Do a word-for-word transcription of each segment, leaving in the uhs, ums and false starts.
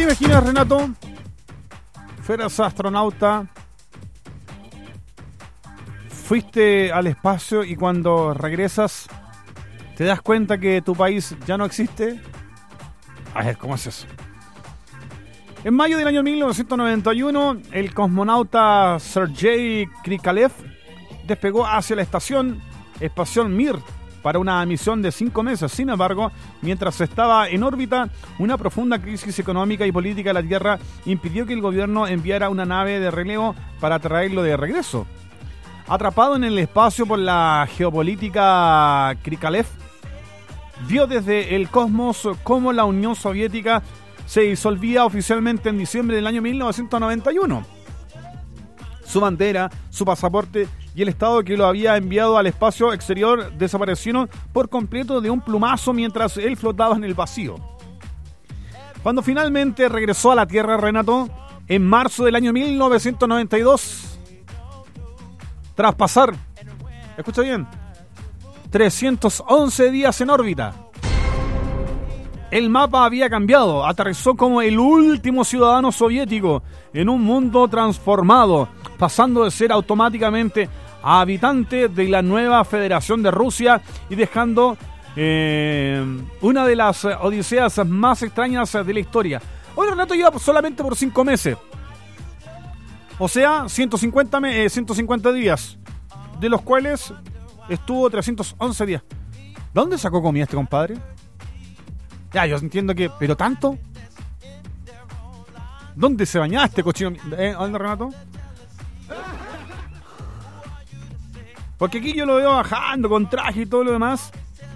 ¿Te imaginas, Renato? Fueras astronauta, fuiste al espacio y cuando regresas te das cuenta que tu país ya no existe. A ver, ¿cómo es eso? En mayo del año mil novecientos noventa y uno, el cosmonauta Sergei Krikalev despegó hacia la estación espacial Mir para una misión de cinco meses. Sin embargo, mientras estaba en órbita, una profunda crisis económica y política de la Tierra impidió que el gobierno enviara una nave de relevo para traerlo de regreso. Atrapado en el espacio por la geopolítica, Krikalev vio desde el cosmos cómo la Unión Soviética se disolvía oficialmente en diciembre del año mil novecientos noventa y uno. Su bandera, su pasaporte y el estado que lo había enviado al espacio exterior desaparecieron por completo de un plumazo mientras él flotaba en el vacío. Cuando finalmente regresó a la Tierra, Renato, en marzo del año mil novecientos noventa y dos, tras pasar, escucha bien, trescientos once días en órbita, el mapa había cambiado. Aterrizó como el último ciudadano soviético en un mundo transformado, pasando de ser automáticamente habitante de la nueva Federación de Rusia y dejando eh, una de las odiseas más extrañas de la historia. Hoy Renato lleva solamente por cinco meses. O sea, ciento cincuenta, me, eh, ciento cincuenta días, de los cuales estuvo trescientos once días. ¿Dónde sacó comida este compadre? Ya, yo entiendo que... ¿Pero tanto? ¿Dónde se bañaba este cochino? ¿Eh? ¿Dónde, Renato? Porque aquí yo lo veo bajando con traje y todo lo demás.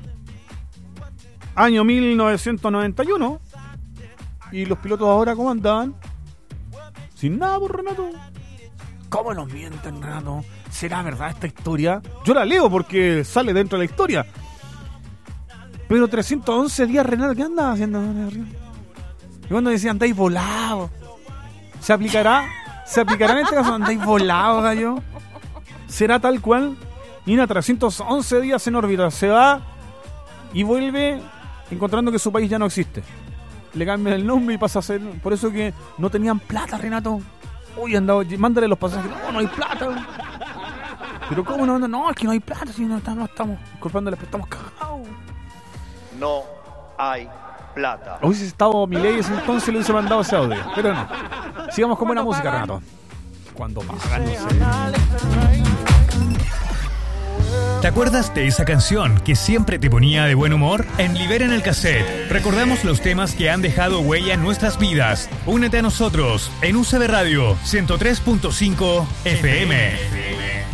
Año mil novecientos noventa y uno. ¿Y los pilotos ahora cómo andaban? Sin nada, por Renato. ¿Cómo nos mienten, Renato? ¿Será verdad esta historia? Yo la leo porque sale dentro de la historia. Pero trescientos once días, Renato, ¿qué andaba haciendo? Y cuando decían, andáis volados. ¿Se aplicará? ¿Se aplicará en este caso? ¿Andáis volados, gallo? ¿Será tal cual? Mira, trescientos once días en órbita. Se va y vuelve encontrando que su país ya no existe. Le cambian el nombre y pasa a ser... Por eso que no tenían plata, Renato. Uy, andaba, mándale los pasajes. No, no hay plata. Pero ¿cómo no? No, es que no hay plata. Si no estamos, no estamos culpándoles, pero estamos cagados. No hay plata. Hubiese estado Milei ese entonces, le hubiese mandado ese audio. Pero no. Sigamos con buena música, Renato. Cuando pagan, no sé. ¿Te acuerdas de esa canción que siempre te ponía de buen humor? En Liberen el Cassette recordamos los temas que han dejado huella en nuestras vidas. Únete a nosotros en U C B Radio ciento tres punto cinco F M.